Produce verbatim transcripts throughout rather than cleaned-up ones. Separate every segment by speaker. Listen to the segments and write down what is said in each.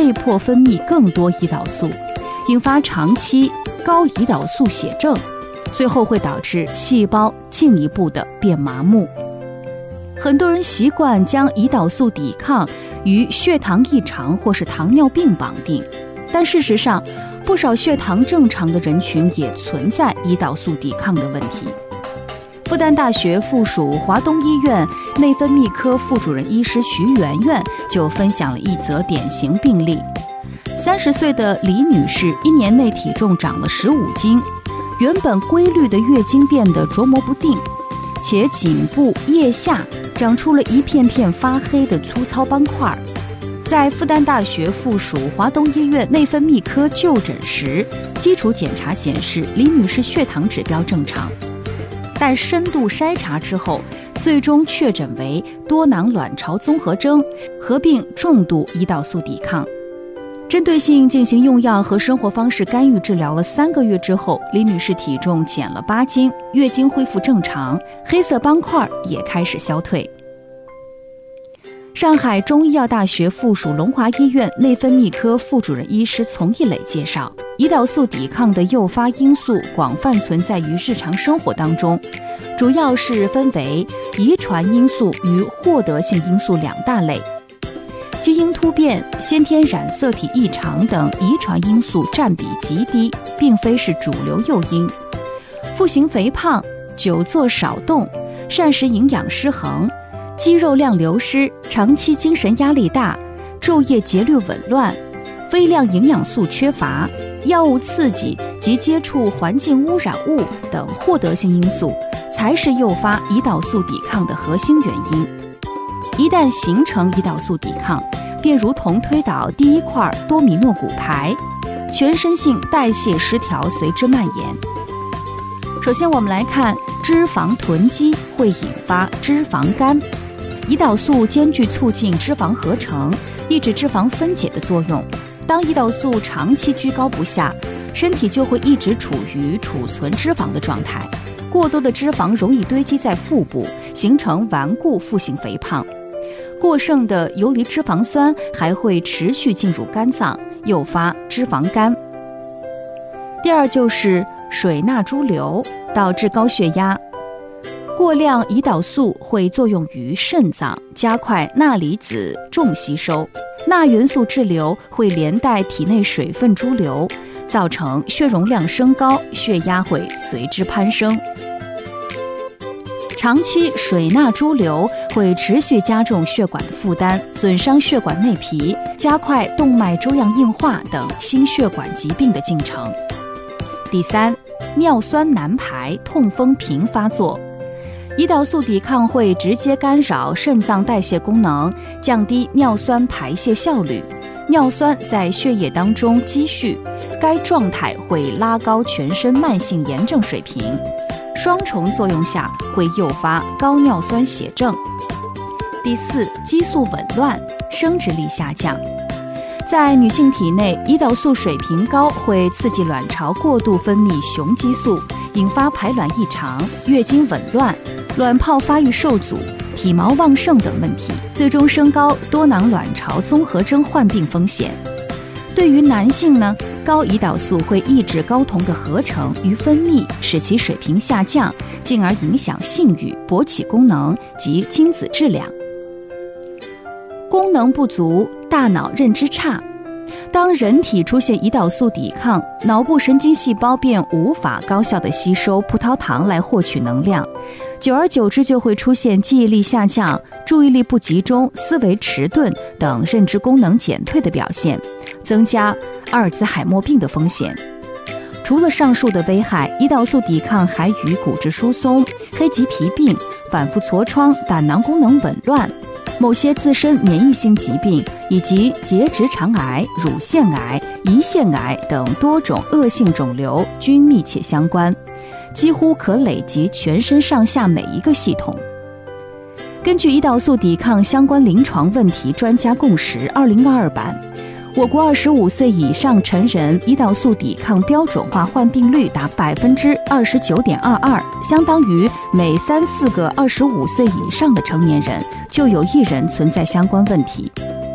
Speaker 1: 被迫分泌更多胰岛素，引发长期高胰岛素血症，最后会导致细胞进一步的变麻木。很多人习惯将胰岛素抵抗与血糖异常或是糖尿病绑定，但事实上，不少血糖正常的人群也存在胰岛素抵抗的问题。复旦大学附属华东医院内分泌科副主任医师徐媛媛就分享了一则典型病例。三十岁的李女士一年内体重长了十五斤，原本规律的月经变得琢磨不定，且颈部腋下长出了一片片发黑的粗糙斑块。在复旦大学附属华东医院内分泌科就诊时，基础检查显示李女士血糖指标正常，但深度筛查之后，最终确诊为多囊卵巢综合征，合并重度胰岛素抵抗。针对性进行用药和生活方式干预治疗了三个月之后，李女士体重减了八斤，月经恢复正常，黑色斑块也开始消退。上海中医药大学附属龙华医院内分泌科副主任医师丛艺磊介绍，胰岛素抵抗的诱发因素广泛存在于日常生活当中，主要是分为遗传因素与获得性因素两大类。基因突变、先天染色体异常等遗传因素占比极低，并非是主流诱因。腹型肥胖、久坐少动、膳食营养失衡、肌肉量流失、长期精神压力大、昼夜节律紊乱、微量营养素缺乏、药物刺激及接触环境污染物等获得性因素，才是诱发胰岛素抵抗的核心原因。一旦形成胰岛素抵抗，便如同推倒第一块多米诺骨牌，全身性代谢失调随之蔓延。首先我们来看，脂肪囤积会引发脂肪肝。胰岛素兼具促进脂肪合成、抑制脂肪分解的作用。当胰岛素长期居高不下，身体就会一直处于储存脂肪的状态，过多的脂肪容易堆积在腹部，形成顽固腹型肥胖。过剩的游离脂肪酸还会持续进入肝脏，诱发脂肪肝。第二就是水钠潴留，导致高血压。过量胰岛素会作用于肾脏，加快钠离子重吸收，钠元素滞留会连带体内水分潴留，造成血容量升高，血压会随之攀升。长期水钠潴留会持续加重血管的负担，损伤血管内皮，加快动脉粥样硬化等心血管疾病的进程。第三，尿酸难排，痛风频发作。胰岛素抵抗会直接干扰肾脏代谢功能，降低尿酸排泄效率，尿酸在血液当中积蓄，该状态会拉高全身慢性炎症水平，双重作用下会诱发高尿酸血症。第四，激素紊乱，生殖力下降。在女性体内，胰岛素水平高会刺激卵巢过度分泌雄激素，引发排卵异常、月经紊乱、卵泡发育受阻、体毛旺盛等问题，最终升高多囊卵巢综合征患病风险。对于男性呢，高胰岛素会抑制睾酮的合成与分泌，使其水平下降，进而影响性欲、勃起功能及精子质量。功能不足，大脑认知差。当人体出现胰岛素抵抗，脑部神经细胞便无法高效地吸收葡萄糖来获取能量，久而久之就会出现记忆力下降、注意力不集中、思维迟钝等认知功能减退的表现，增加阿尔兹海默病的风险。除了上述的危害，胰岛素抵抗还与骨质疏松、黑棘皮病、反复痤疮、胆囊功能紊乱、某些自身免疫性疾病以及结直肠癌、乳腺癌、胰腺癌等多种恶性肿瘤均密切相关，几乎可累及全身上下每一个系统。根据胰岛素抵抗相关临床问题专家共识二零二二版，我国二十五岁以上成人胰岛素抵抗标准化患病率达百分之二十九点二二，相当于每三四个二十五岁以上的成年人就有一人存在相关问题。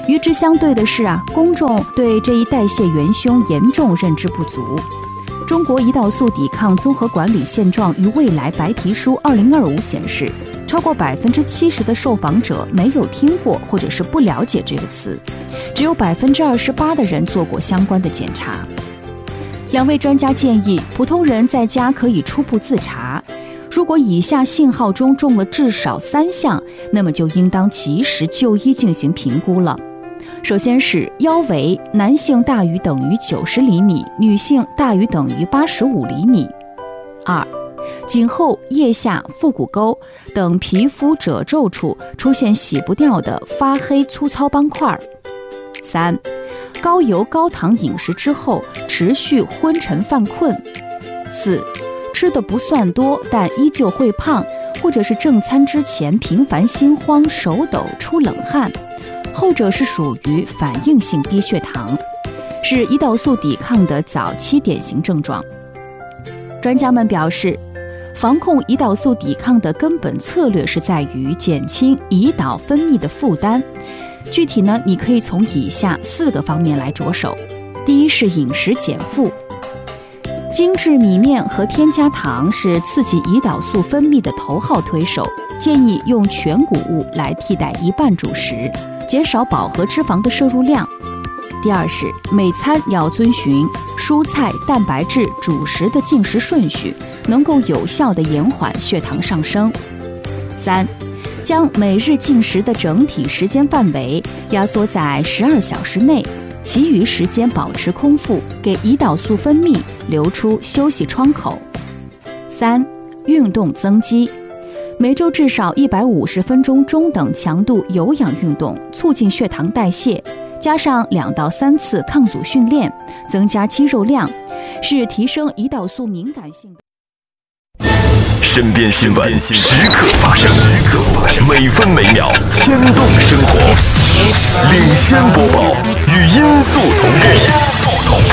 Speaker 1: 与之相对的是啊，公众对这一代谢元凶严重认知不足。中国胰岛素抵抗综合管理现状与未来白皮书二零二五显示，超过百分之七十的受访者没有听过或者是不了解这个词，只有百分之二十八的人做过相关的检查。两位专家建议，普通人在家可以初步自查，如果以下信号中中了至少三项，那么就应当及时就医进行评估了。首先是腰围，男性大于等于九十厘米，女性大于等于八十五厘米。二，颈后、腋下、腹股沟等皮肤褶皱处出现洗不掉的发黑粗糙斑块。三，高油高糖饮食之后持续昏沉犯困。四，吃的不算多，但依旧会胖，或者是正餐之前频繁心慌、手抖、出冷汗。后者是属于反应性低血糖，是胰岛素抵抗的早期典型症状。专家们表示，防控胰岛素抵抗的根本策略是在于减轻胰岛分泌的负担。具体呢，你可以从以下四个方面来着手。第一是饮食减负，精致米面和添加糖是刺激胰岛素分泌的头号推手，建议用全谷物来替代一半主食，减少饱和脂肪的摄入量。第二是每餐要遵循蔬菜、蛋白质、主食的进食顺序，能够有效地延缓血糖上升。三，将每日进食的整体时间范围压缩在十二小时内，其余时间保持空腹，给胰岛素分泌留出休息窗口。三，运动增肌，每周至少一百五十分钟中等强度有氧运动，促进血糖代谢，加上两到三次抗阻训练，增加肌肉量，是提升胰岛素敏感性的。
Speaker 2: 身边新闻时刻发生，每分每秒牵动生活。领先播报，与音速同步。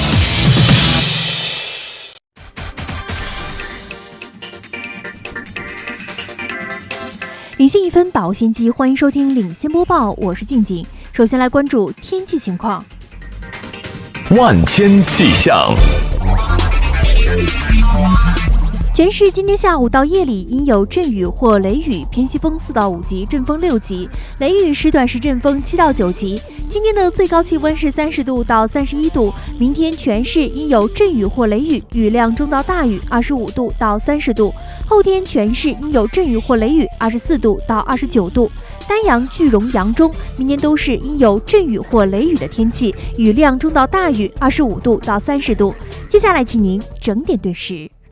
Speaker 3: 领先一分保鲜机，欢迎收听领先播报，我是静静。首先来关注天气情况。
Speaker 2: 万千气象。
Speaker 3: 全市今天下午到夜里应有阵雨或雷雨，偏西风四到五级，阵风六级，雷雨时短时阵风七到九级。今天的最高气温是三十度到三十一度，明天全市应有阵雨或雷雨，雨量中到大雨，二十五度到三十度。后天全市应有阵雨或雷雨，二十四度到二十九度。丹阳、句容、扬中明天都是应有阵雨或雷雨的天气，雨量中到大雨，二十五度到三十度。接下来请您整点对时。